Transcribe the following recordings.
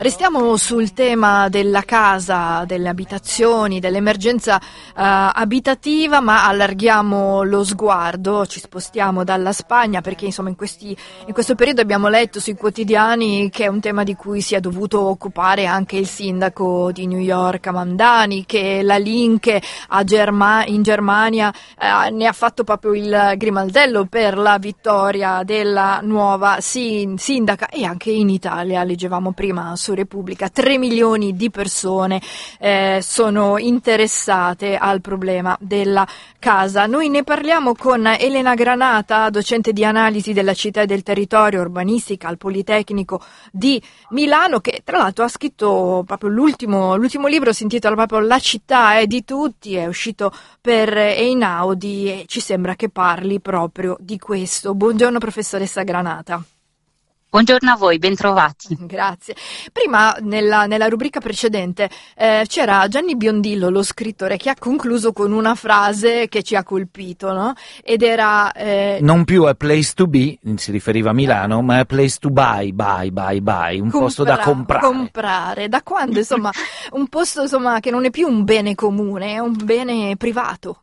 Restiamo sul tema della casa, delle abitazioni, dell'emergenza abitativa, ma allarghiamo lo sguardo, ci spostiamo dalla Spagna perché insomma in questo periodo abbiamo letto sui quotidiani che è un tema di cui si è dovuto occupare anche il sindaco di New York, Mamdani, che la Link in Germania ne ha fatto proprio il grimaldello per la vittoria della nuova sindaca, e anche in Italia, leggevamo prima su Repubblica, 3 milioni di persone sono interessate al problema della casa. Noi ne parliamo con Elena Granata, docente di analisi della città e del territorio, urbanistica al Politecnico di Milano, che tra l'altro ha scritto proprio l'ultimo libro, si intitola proprio La città è di tutti, è uscito per Einaudi e ci sembra che parli proprio di questo. Buongiorno professoressa Granata. Buongiorno a voi, bentrovati. Grazie. Prima nella rubrica precedente c'era Gianni Biondillo, lo scrittore, che ha concluso con una frase che ci ha colpito, no? Ed era non più a place to be, si riferiva a Milano, ma a place to buy, un posto da comprare. Da quando insomma un posto insomma che non è più un bene comune, è un bene privato.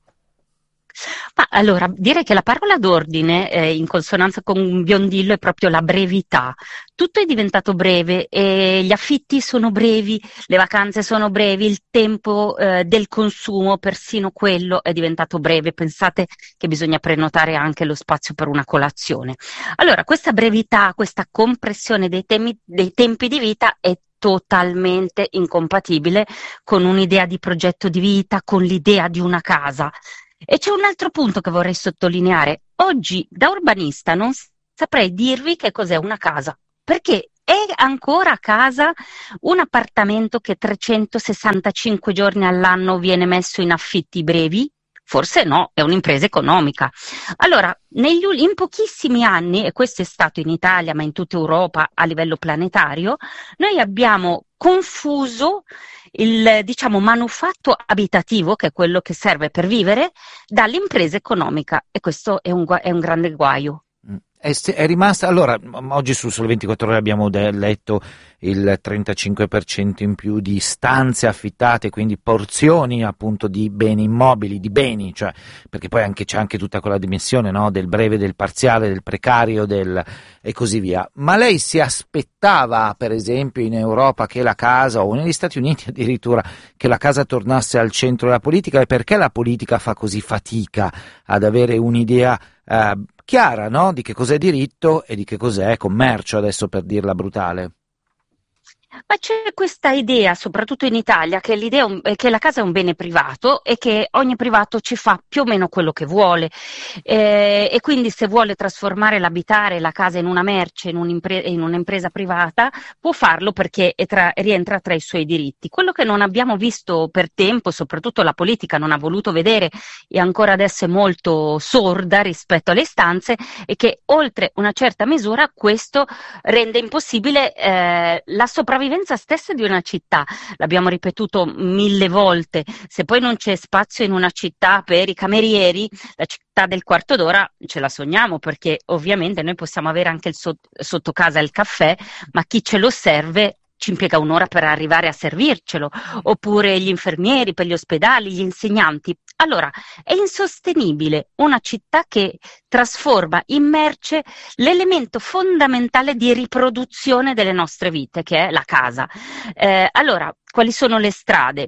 Ma allora, direi che la parola d'ordine, in consonanza con Biondillo, è proprio la brevità. Tutto è diventato breve, gli affitti sono brevi, le vacanze sono brevi, il tempo del consumo, persino quello è diventato breve. Pensate che bisogna prenotare anche lo spazio per una colazione. Allora, questa brevità, questa compressione dei tempi di vita è totalmente incompatibile con un'idea di progetto di vita, con l'idea di una casa. E c'è un altro punto che vorrei sottolineare. Oggi, da urbanista, non saprei dirvi che cos'è una casa, perché è ancora casa un appartamento che 365 giorni all'anno viene messo in affitti brevi? Forse no, è un'impresa economica. Allora, in pochissimi anni, e questo è stato in Italia, ma in tutta Europa a livello planetario, noi abbiamo confuso il, manufatto abitativo, che è quello che serve per vivere, dall'impresa economica, e questo è un grande guaio. È rimasta, allora, oggi su Sole 24 Ore abbiamo letto il 35% in più di stanze affittate, quindi porzioni appunto di beni immobili, di beni, cioè, perché poi c'è anche tutta quella dimensione, no, del breve, del parziale, del precario, e così via. Ma lei si aspettava, per esempio, in Europa che la casa, o negli Stati Uniti addirittura, che la casa tornasse al centro della politica? E perché la politica fa così fatica ad avere un'idea chiara, no? Di che cos'è diritto e di che cos'è commercio, adesso, per dirla brutale? Ma c'è questa idea, soprattutto in Italia, che che la casa è un bene privato e che ogni privato ci fa più o meno quello che vuole, e quindi se vuole trasformare l'abitare la casa in una merce, in un'impresa privata, può farlo perché rientra tra i suoi diritti. Quello che non abbiamo visto per tempo, soprattutto la politica non ha voluto vedere, e ancora adesso è molto sorda rispetto alle istanze, è che oltre una certa misura questo rende impossibile la sopravvivenza stessa di una città. L'abbiamo ripetuto 1000 volte: se poi non c'è spazio in una città per i camerieri, la città del quarto d'ora ce la sogniamo, perché ovviamente noi possiamo avere anche sotto casa il caffè, ma chi ce lo serve ci impiega un'ora per arrivare a servircelo, oppure gli infermieri per gli ospedali, gli insegnanti. Allora, è insostenibile una città che trasforma in merce l'elemento fondamentale di riproduzione delle nostre vite, che è la casa. Allora, quali sono le strade?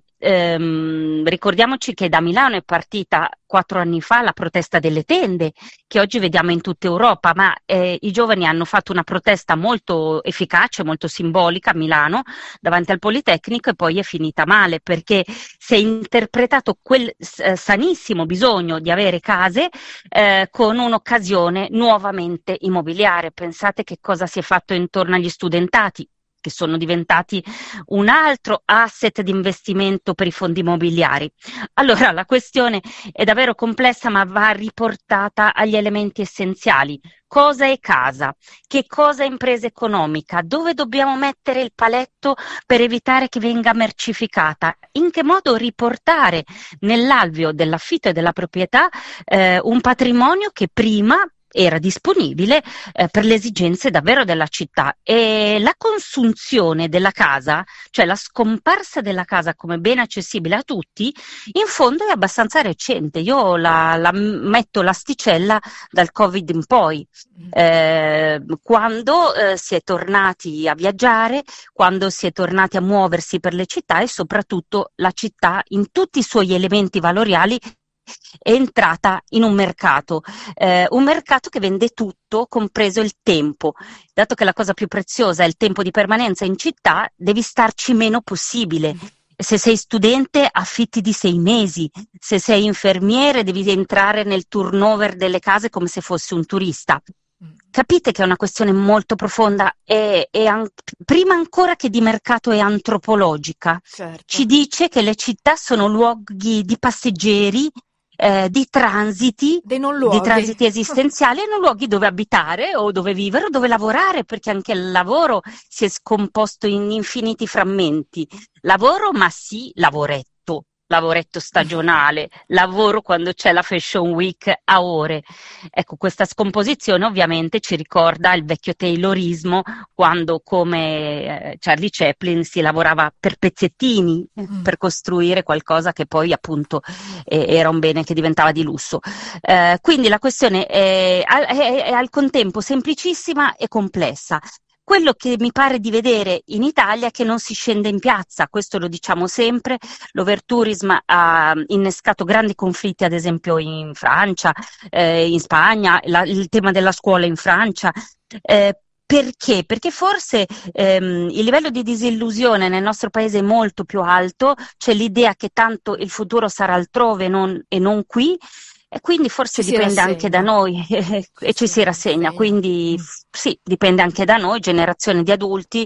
Ricordiamoci che da Milano è partita 4 anni fa la protesta delle tende, che oggi vediamo in tutta Europa, ma i giovani hanno fatto una protesta molto efficace, molto simbolica a Milano, davanti al Politecnico, e poi è finita male, perché si è interpretato quel sanissimo bisogno di avere case con un'occasione nuovamente immobiliare. Pensate che cosa si è fatto intorno agli studentati, che sono diventati un altro asset di investimento per i fondi immobiliari. Allora, la questione è davvero complessa, ma va riportata agli elementi essenziali. Cosa è casa? Che cosa è impresa economica? Dove dobbiamo mettere il paletto per evitare che venga mercificata? In che modo riportare nell'alveo dell'affitto e della proprietà un patrimonio che prima era disponibile per le esigenze davvero della città, e la consunzione della casa, cioè la scomparsa della casa come bene accessibile a tutti, in fondo è abbastanza recente. Io la metto l'asticella dal Covid in poi, quando si è tornati a viaggiare, quando si è tornati a muoversi per le città, e soprattutto la città in tutti i suoi elementi valoriali è entrata in un mercato che vende tutto, compreso il tempo. Dato che la cosa più preziosa è il tempo di permanenza in città, devi starci meno possibile. Se sei studente, affitti di 6 mesi, se sei infermiere devi entrare nel turnover delle case come se fossi un turista. Capite che è una questione molto profonda e prima ancora che di mercato è antropologica. Certo. Ci dice che le città sono luoghi di passeggeri, di transiti esistenziali, e non luoghi dove abitare o dove vivere o dove lavorare, perché anche il lavoro si è scomposto in infiniti frammenti. Lavoro, ma sì, lavoretto stagionale, lavoro quando c'è la Fashion Week a ore. Ecco, questa scomposizione ovviamente ci ricorda il vecchio taylorismo, quando come Charlie Chaplin si lavorava per pezzettini per costruire qualcosa che poi appunto era un bene che diventava di lusso. Quindi la questione è al contempo semplicissima e complessa. Quello che mi pare di vedere in Italia è che non si scende in piazza, questo lo diciamo sempre. L'overtourism ha innescato grandi conflitti, ad esempio in Francia, in Spagna, il tema della scuola in Francia. Perché? Perché forse il livello di disillusione nel nostro paese è molto più alto, c'è l'idea che tanto il futuro sarà altrove e non qui. E quindi forse dipende anche da noi e ci si rassegna, quindi sì, dipende anche da noi, generazione di adulti,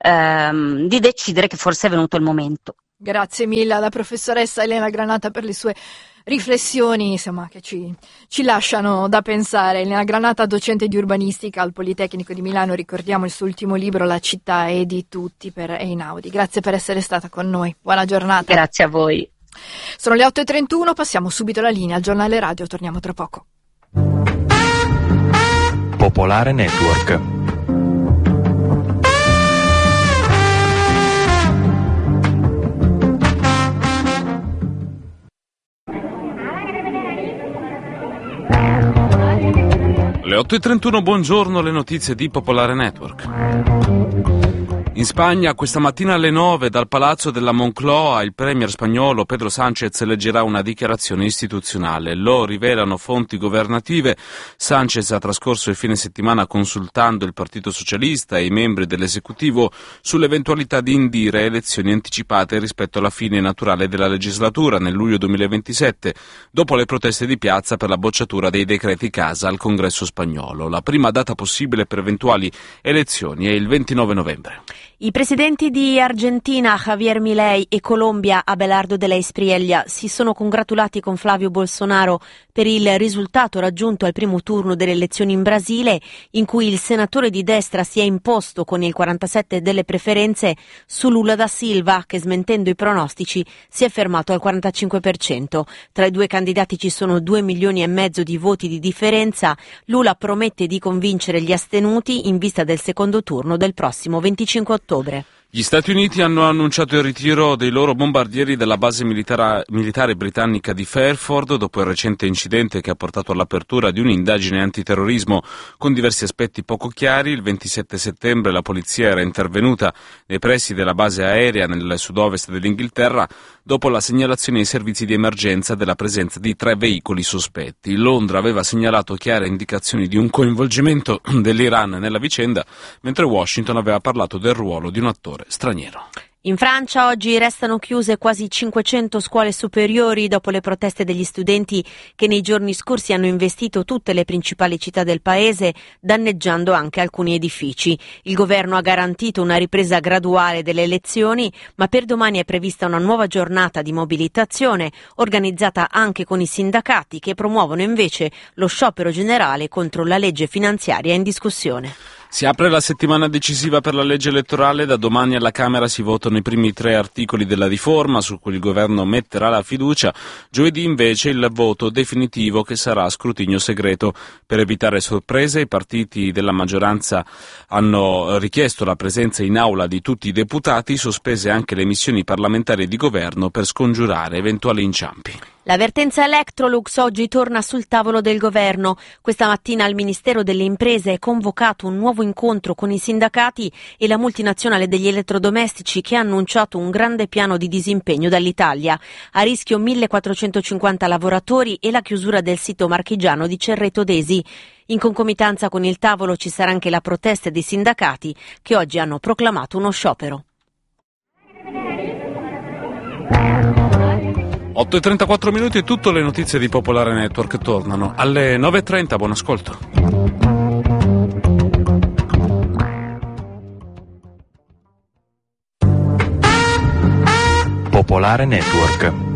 di decidere che forse è venuto il momento. Grazie mille alla professoressa Elena Granata per le sue riflessioni, insomma, che ci lasciano da pensare. Elena Granata, docente di urbanistica al Politecnico di Milano, ricordiamo il suo ultimo libro La città è di tutti per Einaudi. Grazie per essere stata con noi, buona giornata. Grazie a voi. Sono le 8:31, passiamo subito la linea al giornale radio, torniamo tra poco. Popolare Network. Le 8:31, buongiorno, le notizie di Popolare Network. In Spagna, questa mattina alle 9, dal Palazzo della Moncloa, il premier spagnolo Pedro Sánchez leggerà una dichiarazione istituzionale. Lo rivelano fonti governative. Sánchez ha trascorso il fine settimana consultando il Partito Socialista e i membri dell'esecutivo sull'eventualità di indire elezioni anticipate rispetto alla fine naturale della legislatura nel luglio 2027, dopo le proteste di piazza per la bocciatura dei decreti casa al Congresso spagnolo. La prima data possibile per eventuali elezioni è il 29 novembre. I presidenti di Argentina, Javier Milei, e Colombia, Abelardo de la Espriella, si sono congratulati con Flavio Bolsonaro per il risultato raggiunto al primo turno delle elezioni in Brasile, in cui il senatore di destra si è imposto con il 47 delle preferenze su Lula da Silva, che smentendo i pronostici si è fermato al 45%. Tra i due candidati ci sono 2,5 milioni di voti di differenza. Lula promette di convincere gli astenuti in vista del secondo turno del prossimo 25 ottobre. Gli Stati Uniti hanno annunciato il ritiro dei loro bombardieri dalla base militare britannica di Fairford dopo il recente incidente che ha portato all'apertura di un'indagine antiterrorismo con diversi aspetti poco chiari. Il 27 settembre la polizia era intervenuta nei pressi della base aerea nel sud-ovest dell'Inghilterra dopo la segnalazione ai servizi di emergenza della presenza di 3 veicoli sospetti. Londra aveva segnalato chiare indicazioni di un coinvolgimento dell'Iran nella vicenda, mentre Washington aveva parlato del ruolo di un attore straniero. In Francia oggi restano chiuse quasi 500 scuole superiori dopo le proteste degli studenti che nei giorni scorsi hanno investito tutte le principali città del paese, danneggiando anche alcuni edifici. Il governo ha garantito una ripresa graduale delle lezioni, ma per domani è prevista una nuova giornata di mobilitazione, organizzata anche con i sindacati, che promuovono invece lo sciopero generale contro la legge finanziaria in discussione. Si apre la settimana decisiva per la legge elettorale, da domani alla Camera si votano i primi 3 articoli della riforma su cui il governo metterà la fiducia, giovedì invece il voto definitivo che sarà a scrutinio segreto. Per evitare sorprese i partiti della maggioranza hanno richiesto la presenza in aula di tutti i deputati, sospese anche le missioni parlamentari di governo per scongiurare eventuali inciampi. La vertenza Electrolux oggi torna sul tavolo del governo. Questa mattina al Ministero delle Imprese è convocato un nuovo incontro con i sindacati e la multinazionale degli elettrodomestici, che ha annunciato un grande piano di disimpegno dall'Italia. A rischio 1450 lavoratori e la chiusura del sito marchigiano di Cerreto d'Esi. In concomitanza con il tavolo ci sarà anche la protesta dei sindacati, che oggi hanno proclamato uno sciopero. 8:34 minuti e tutte le notizie di Popolare Network tornano alle 9:30. Buon ascolto. Popolare Network.